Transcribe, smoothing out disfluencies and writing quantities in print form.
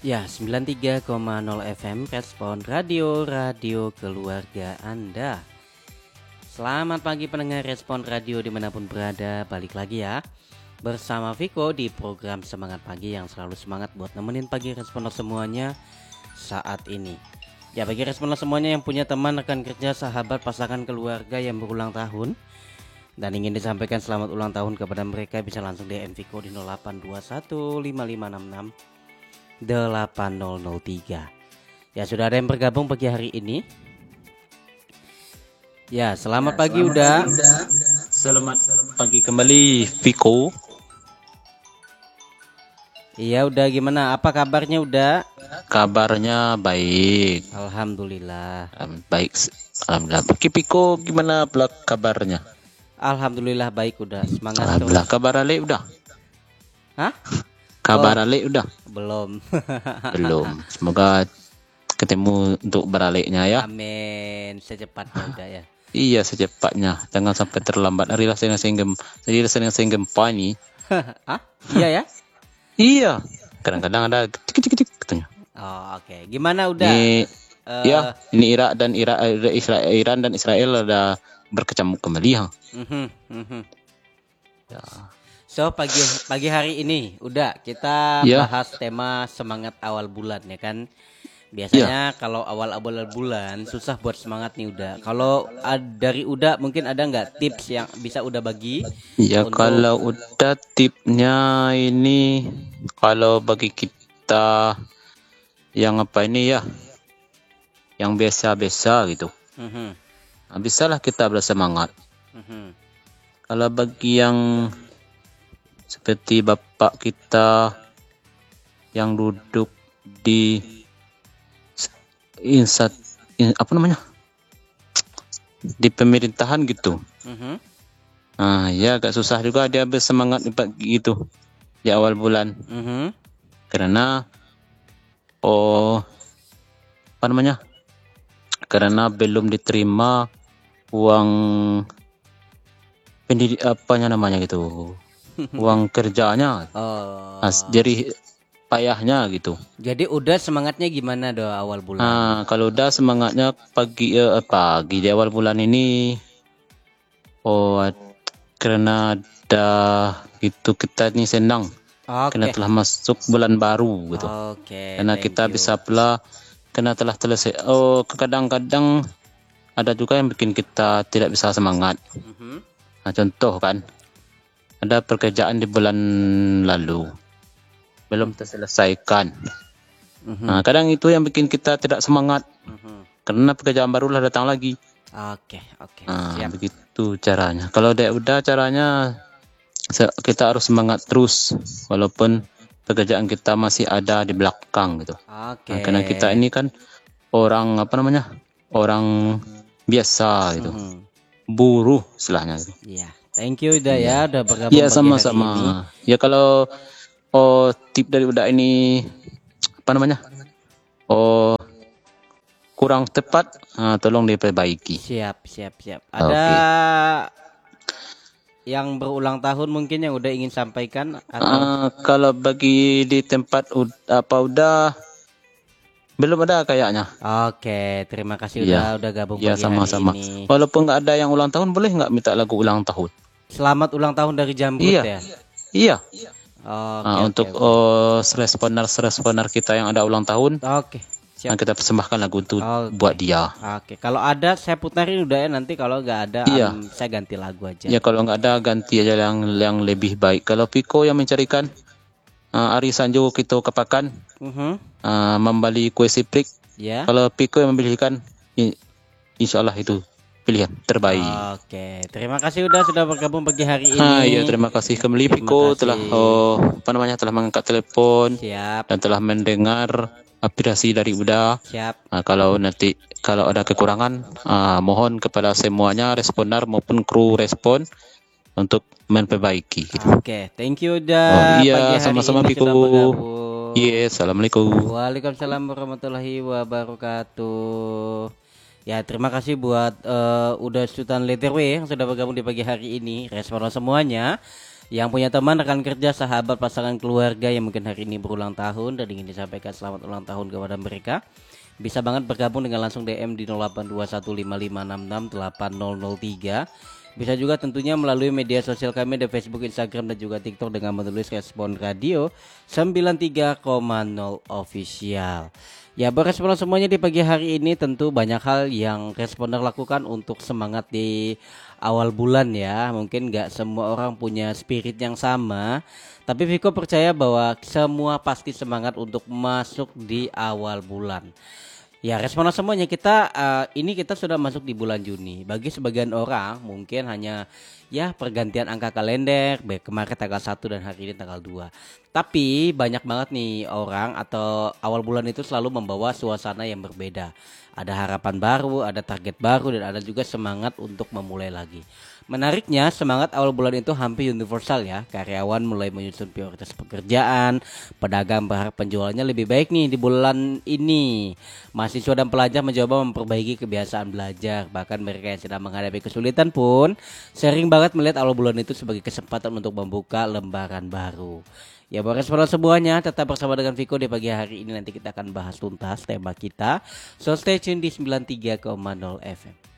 Ya, 93,0 FM Respon Radio keluarga Anda. Selamat pagi pendengar Respon Radio dimanapun berada. Balik lagi ya bersama Viko di program Semangat Pagi yang selalu semangat buat nemenin pagi responer semuanya saat ini. Ya, bagi responer semuanya yang punya teman, rekan kerja, sahabat, pasangan, keluarga yang berulang tahun dan ingin disampaikan selamat ulang tahun kepada mereka, bisa langsung DM Viko di 0821 5566 8003. Ya, sudah ada yang bergabung pagi hari ini. Ya, selamat pagi Uda. Selamat pagi kembali Viko. Iya Uda, gimana? Apa kabarnya Uda? Kabarnya baik. Alhamdulillah. Baik. Alhamdulillah. Viko gimana pula kabarnya? Alhamdulillah baik Uda. Semangat Alhamdulillah. terus. Kabar Ale udah? Hah? Kabar Ale udah? Belum. Belum. Semoga ketemu untuk beraliknya ya. Amin. Secepatnya Uda ya. Iya, secepatnya. Jangan sampai terlambat. Hari sering gempa ini. Hah? Iya ya? Iya. Kadang-kadang ada cik katanya. Oh, oke. Gimana Uda? Ya, ini Iran dan Israel ada berkecamuk kembali ya. Ya. So pagi hari ini udah kita bahas tema semangat awal bulan ya kan. Biasanya kalau awal bulan susah buat semangat nih Uda. Kalau dari Uda mungkin ada nggak tips yang bisa Uda bagi? Ya kalau udah tipnya ini, kalau bagi kita yang apa ini ya, yang biasa-biasa gitu. Nah, bisalah kita bersemangat. Kalau bagi yang seperti bapak kita yang duduk di di pemerintahan gitu. Nah, ya agak susah juga dia bersemangat pagi itu di awal bulan. Karena karena belum diterima uang gitu. Uang kerjanya. Jadi payahnya gitu. Jadi udah semangatnya gimana do awal bulan? Kalau udah semangatnya pagi di awal bulan ini, karena ada itu kita nih senang. Karena telah masuk bulan baru gitu. Karena kita bisa pula karena telah selesai. Kadang-kadang ada juga yang bikin kita tidak bisa semangat. Nah, contoh kan, ada pekerjaan di bulan lalu belum terselesaikan. Nah, kadang itu yang bikin kita tidak semangat. Karena pekerjaan barulah datang lagi. Siap. Begitu caranya. Kalau udah caranya kita harus semangat terus walaupun pekerjaan kita masih ada di belakang gitu. Nah, karena kita ini kan orang orang biasa gitu. Buruh istilahnya gitu. Iya. Thank you Uda ya udah bergabung ya pagi sama-sama hari ini. Ya kalau tip dari Uda ini kurang tepat, tolong diperbaiki. Siap. Ada yang berulang tahun mungkin yang udah ingin sampaikan atau kalau bagi di tempat udah belum ada kayaknya. Terima kasih udah gabung pagi sama-sama. hari ini. Walaupun nggak ada yang ulang tahun, boleh nggak minta lagu ulang tahun? Selamat ulang tahun dari Jamrut ya. Iya. Untuk responer kita yang ada ulang tahun, siap. Kita persembahkan lagu itu buat dia. Kalau ada saya putarin udah ya, nanti kalau nggak ada saya ganti lagu aja. Ya kalau nggak ada ganti aja yang lebih baik. Kalau Viko yang mencarikan Ari Sanjo kita kepakan membeli kue siprik. Kalau Viko yang memilihkan, insya Allah itu pilihan terbaik. Terima kasih sudah bergabung pagi hari ini. Iya, terima kasih kembali Viko telah telah mengangkat telepon. Siap. Dan telah mendengar aspirasi dari Uda. Siap. Kalau ada kekurangan, mohon kepada semuanya responer maupun kru respon untuk memperbaiki. Thank you Uda. Iya, sama-sama Viko. Yes, assalamualaikum. Waalaikumsalam warahmatullahi wabarakatuh. Ya, terima kasih buat Uda Sultan Letterwe yang sudah bergabung di pagi hari ini. Respon semuanya Yang punya teman, rekan kerja, sahabat, pasangan, keluarga yang mungkin hari ini berulang tahun dan ingin disampaikan selamat ulang tahun kepada mereka, bisa banget bergabung dengan langsung DM di 082155668003. Bisa juga tentunya melalui media sosial kami di Facebook, Instagram, dan juga TikTok dengan menulis Respon Radio 93,0 Official. Ya, berespon semuanya di pagi hari ini, tentu banyak hal yang Responer lakukan untuk semangat di awal bulan ya. Mungkin gak semua orang punya spirit yang sama, tapi Viko percaya bahwa semua pasti semangat untuk masuk di awal bulan. Ya, Responer semuanya, ini kita sudah masuk di bulan Juni. Bagi sebagian orang mungkin hanya ya pergantian angka kalender, baik kemarin tanggal 1 dan hari ini tanggal 2. Tapi banyak banget nih orang atau awal bulan itu selalu membawa suasana yang berbeda. Ada harapan baru, ada target baru, dan ada juga semangat untuk memulai lagi. Menariknya, semangat awal bulan itu hampir universal ya. Karyawan mulai menyusun prioritas pekerjaan, pedagang berharap penjualannya lebih baik nih di bulan ini. Mahasiswa dan pelajar mencoba memperbaiki kebiasaan belajar. Bahkan mereka yang sedang menghadapi kesulitan pun sering banget melihat awal bulan itu sebagai kesempatan untuk membuka lembaran baru. Ya, Responer semuanya, tetap bersama dengan Viko di pagi hari ini. Nanti kita akan bahas tuntas tema kita. So stay tune di 93,0 FM.